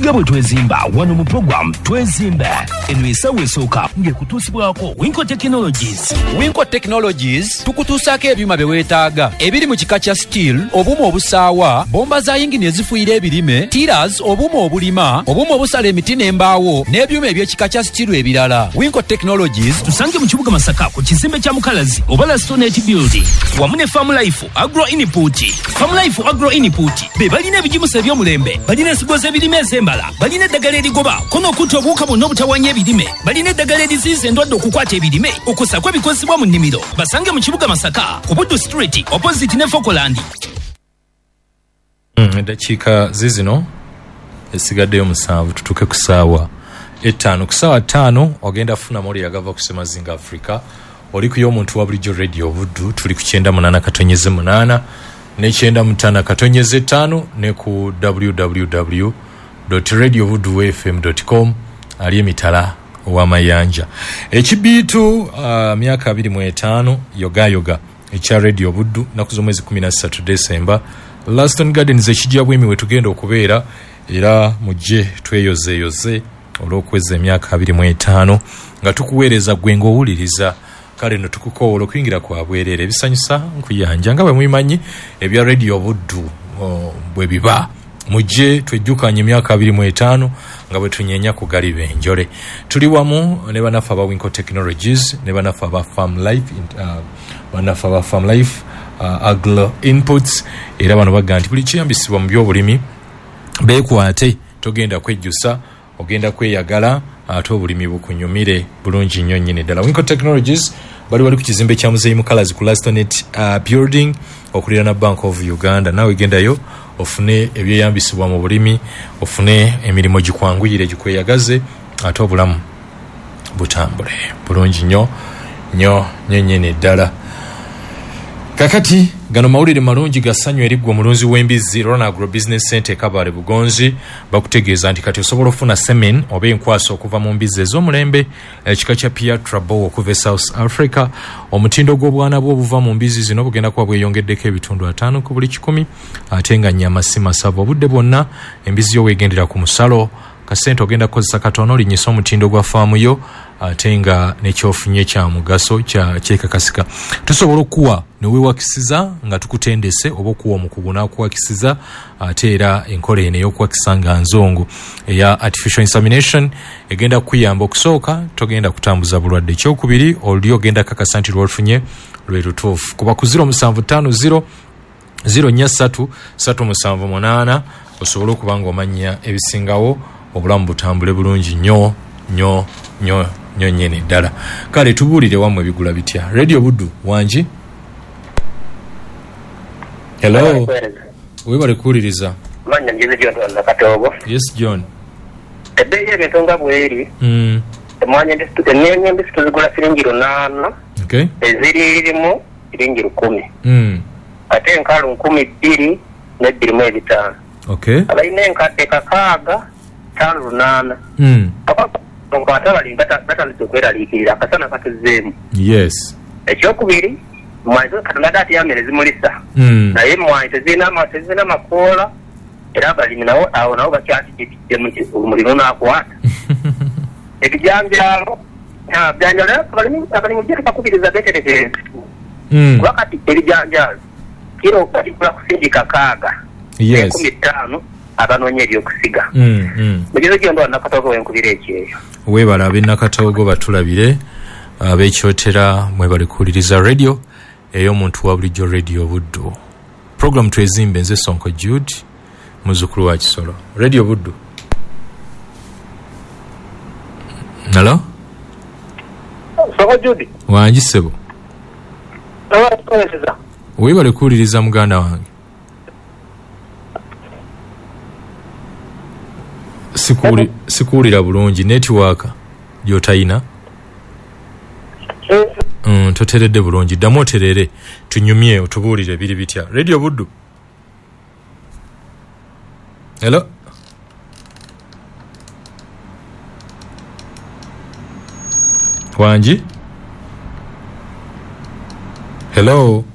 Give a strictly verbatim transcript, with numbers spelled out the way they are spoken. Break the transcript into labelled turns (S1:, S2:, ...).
S1: tuyiga bwe twezimba wano mu program twezimbe eno esawe esooka ng'ekutuusibwako Winco Technologies.
S2: Winco Technologies tukutuusaako ebyuma bye weetaaga ebiri mu kika kya steel, obuuma obusaawa, bomba za yingini ezifuuyira ebirime, tiras, obuuma obulima, obuuma obusala emiti n'embaawo n'ebyuma eby'ekika kya steel ebirala. Winco Technologies
S1: tusange mu kibuga Masaka ku kizimbe kya Mukalazi oba Stonehenge Building wamu ne Farm Life Agro Input. Farm Life Agro Input be balina ebijimusa eby'omulembe, balina ensigo z'ebirime ez'embala, balina eddagala erigoba kono okutta obuwuka bwonna obutawanya ebirime, balina eddagala eriziyiza endwadde okukwata ebirime okusako ebikozesebwa mu nnimiro. Basange mu kibuga Masaka ku Buddu Street opposite ne Fokoland.
S3: Eddakiika zizino esigaddeyo musanvu tutuuke ku ssaawa ettaano. Ku ssaawa ttaano ogenda funa moli yagava ku Semazinga Africa. Oli ku y'omuntu wa bulijjo Radio Buddu, tuli ku kyenda munaana katonyeze munaana ne kyenda mutaana katonyeze ttaano ne ku w w w dot radio buddu f m dot com ali emitala w'amayanja. Ekibiitu uh, myaka abiri mu etaano yoga yoga ekya Radio Buddu naku z'omwezi kumi na ssatu December. Laston Gardens ekijja bwemi we tugenda okubeera era mujje tweyozeeyoze olw'okweza emyaka abiri mu etaano nga tukuweereza gwe ng'owuliriza. Kale no tukukoola okuyingira kwa bwerere ebisanyusa nkuyanja nga bwe muyimanyi ebya Radio Buddu oh, bwe biba. Mujje twejjukanye emyaka abiri mu etaano nga bwe tunyeenya ku galiba enjole. Tuli wamu ne banafu aba Winco Technologies ne banafu aba Farm Life uh, banafu aba Farm Life uh, Agro Inputs era bano baga nti buli kiyambisibwa mu by'obulimi beekwate togenda kwejjusa ogenda kweyagala ate obulimi bukunyumire bulungi nnyo nnyini ddala. Winco Technologies bali wali ku kizimbe kya Muzeeyi Mukalazi ku Lastonet uh, Building okulira na Bank of Uganda. Nawe gendayo ofune ebyeyambisibwa mu bulimi, ofune emirimu gikwanguyire gikweyagaze ate obulamu butambule bulungi nnyo nnyo nnyo nnyini ddala. Kakati gano mawulire malungi gasanyu eriggwa omulunzi w'embizzi Rona Agro Business Center Kabale Bugonzi bakutegeeza nti kati osobola ofuna semen oba enkwasa okuva mu mbizzi ez'omulembe ekika kya Pierre Trabo okuva South Africa. Omutindo gw'obwana bwo obuva mu mbizzi zino bugenda kuba bweyongeddeko ebitundu ataano ku buli kikumi ate nga nnyama si masavu obudde bwonna embizzi yo weegendera ku musalo kasente ogenda kukozesa katono olinyisa omutindo gwa faamu yo ate nga nekyofunye kya mugaso kya kyekakasika. Tusobola okuwa ne weewakisiza nga tukutendese oba okuwa omukugu n'akuwakisiza ate era enkola eno ey'okuwakisa nga nzongo eya artificial insemination egenda kuyamba okusooka togenda kutambuza bulwadde. Ekyokubiri oli ogenda kakasa nti lwolufunye lwe lutuufu. Kuba ku zero musanvu ttaano zero zero nnya ssatu ssatu musanvu munaana osobola okuba ng'omanya ebisingawo obulamu butambule bulungi nnyo nnyo nnyo nnyo nnyini ddala. Kale tubuulire wammwe bigula bitya. Radio Buddu wangi. Hello. Webale kuwuliriza.
S4: Manya njize John na Katogo.
S3: Yes John.
S4: Ebbeeyi y'ebintu nga bweri.
S3: Mm.
S4: Emwanya ndisitu ennyanya ndisitu zigula siringi lunaana.
S3: Okay.
S4: Eziriirimu siringi lukumi.
S3: Mm.
S4: Ate enkalu nkumi bbiri n'ebbiri mu ebitaano.
S3: Okay.
S4: Abalina enkadde kakaaga ttaano lunaana.
S3: Mm.
S4: Ate bali batandise okweraliikirira akasana katuzzeemu.
S3: Yes.
S4: Ekyokubiri mwanyi Katonda ate yamere zimulisa.
S3: Mm.
S4: Naye mwanyi tezirina tezirina makoola era abalimi nawo awo nabo bakyatikiddemu omuliro n'akwata. Ebijanjaalo byanjalo abalimu gye tukakubiriza beeterekere.
S3: Mm.
S4: Wakati ebijanjaalo kiro katikola kusingi kakaaga.
S3: Yes.
S4: Ekumi ttaano abanoonya ebyokusiga.
S3: Mm. Mm.
S4: Mugize gyondo Nakatogo wenkubira ekyeyo.
S3: Weebala ab'e Nakatogo batulabire ab'ekyotera mwebale kuwuliriza radio ey'omuntu wa bulijjo Radio Buddu. Program twezimbe nze Sonko Jude muzukulu wa Kisolo. Radio Buddu. Hello?
S4: Sonko Jude.
S3: Wangi sebo.
S4: Abakoleseza.
S3: Weebale kuwuliriza muganda wange. Sikuwuli sikuwulira bulungi network gy'otayina. Mm, toteredde bulungi ddamu oterere tunyumye otubuulire biri bitya. Radio Buddu. Hello. Wangi. Hello.